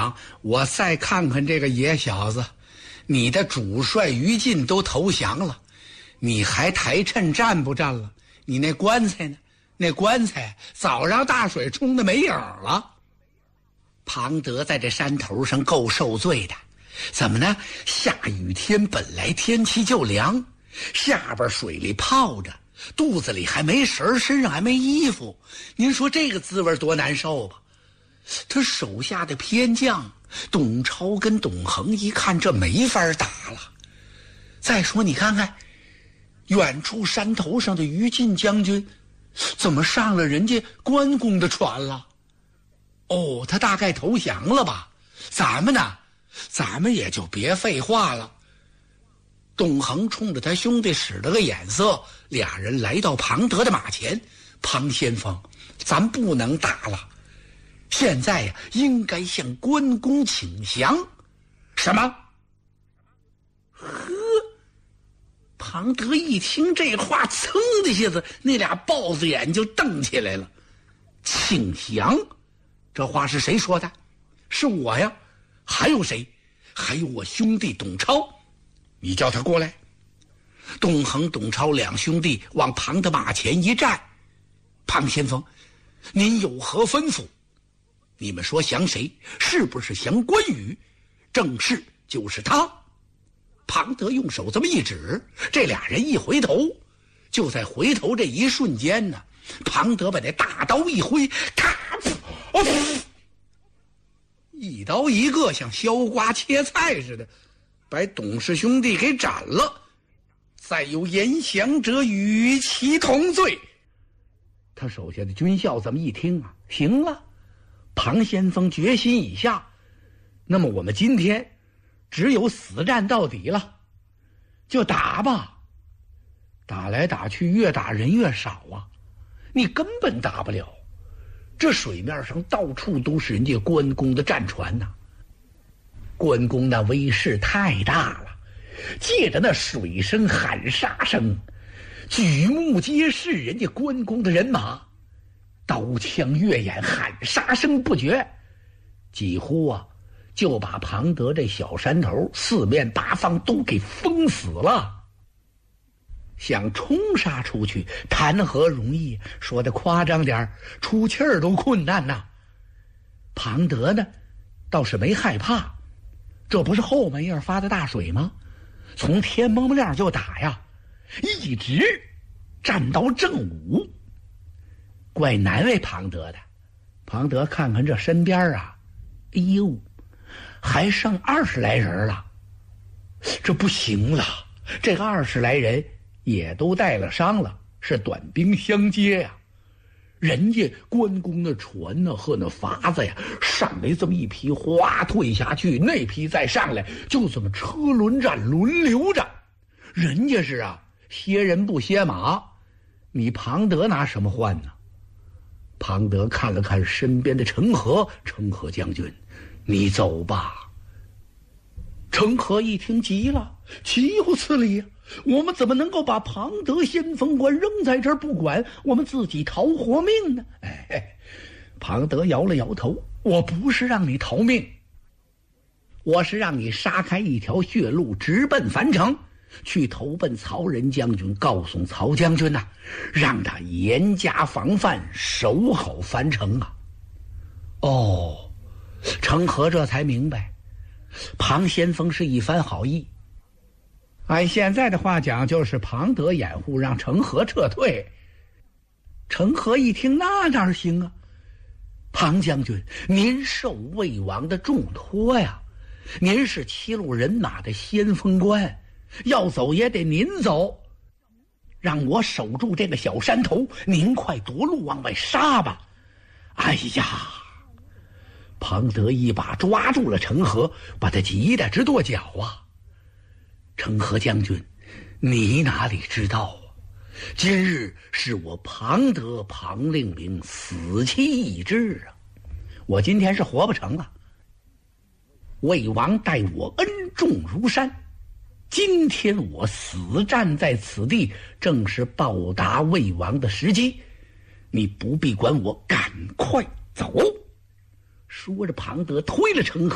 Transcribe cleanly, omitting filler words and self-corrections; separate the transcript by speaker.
Speaker 1: 想，我再看看这个野小子，你的主帅于禁都投降了，你还抬衬站不站了？你那棺材呢？那棺材早让大水冲得没影了。庞德在这山头上够受罪的，怎么呢？下雨天本来天气就凉，下边水里泡着，肚子里还没食，身上还没衣服，您说这个滋味多难受吧？他手下的偏将董超跟董恒一看这没法打了。再说你看看远处山头上的于禁将军怎么上了人家关公的船了？哦，他大概投降了吧？咱们呢，咱们也就别废话了。董恒冲着他兄弟使了个眼色，俩人来到庞德的马前。庞先锋，咱不能打了，现在呀，应该向关公请降。什么？呵，庞德一听这话，噌的一下子，那俩豹子眼就瞪起来了。请降？这话是谁说的？是我呀。还有谁？还有我兄弟董超。你叫他过来。董恒、董超两兄弟往庞德马前一站。庞先锋，您有何吩咐？你们说降谁？是不是降关羽？正是，就是他。庞德用手这么一指，这俩人一回头，就在回头这一瞬间呢，庞德把那大刀一挥，咔，一刀一个，像削瓜切菜似的，把董氏兄弟给斩了。再有言降者与其同罪。他手下的军校这么一听啊，行了，庞先锋决心已下，那么我们今天只有死战到底了，就打吧。打来打去，越打人越少啊，你根本打不了。这水面上到处都是人家关公的战船呐。关公那威势太大了，借着那水声喊杀声，举目皆是人家关公的人马，刀枪越眼，喊杀声不绝，几乎啊就把庞德这小山头四面八方都给封死了。想冲杀出去谈何容易，说的夸张点，出气儿都困难呐。庞德呢倒是没害怕，这不是后门夜发的大水吗？从天蒙蒙亮就打呀，一直战到正午。怪难为庞德的。庞德看看这身边啊，哎呦，还剩20来人了，这不行了。这个20来人也都带了伤了，是短兵相接呀。人家关公的船呢和那筏子呀，上来这么一批，哗退下去，那批再上来，就这么车轮战轮流着。人家是啊，歇人不歇马，你庞德拿什么换呢？庞德看了看身边的程和，程和将军，你走吧。程和一听急了，岂有此理呀！我们怎么能够把庞德先锋官扔在这儿不管，我们自己逃活命呢？庞德摇了摇头，我不是让你逃命，我是让你杀开一条血路，直奔樊城，去投奔曹仁将军，告诉曹将军呐，让他严加防范，守好樊城啊。哦，程和这才明白，庞先锋是一番好意。按现在的话讲，就是庞德掩护，让程和撤退。程和一听，那哪行啊？庞将军，您受魏王的重托呀，您是7路人马的先锋官，要走也得您走，让我守住这个小山头，您快夺路往外杀吧。哎呀，庞德一把抓住了程和，把他急得直跺脚啊。程和将军，你哪里知道啊？今日是我庞德庞令明死期已至啊！我今天是活不成了。魏王待我恩重如山，今天我死战在此地，正是报答魏王的时机。你不必管我，赶快走。说着，庞德推了程和